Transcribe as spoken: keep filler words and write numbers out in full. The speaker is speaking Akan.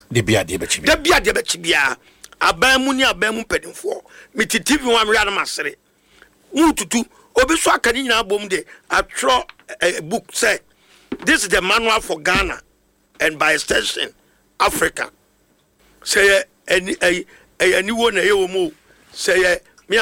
de bia de bechi de bia de bechi bia aban mu ni aban mu pedinfo me T V one ria na masere mu tutu obi so aka ni nyina bom de atro a book say this is the manual for Ghana and by extension Africa say any any wo na ye wo mu say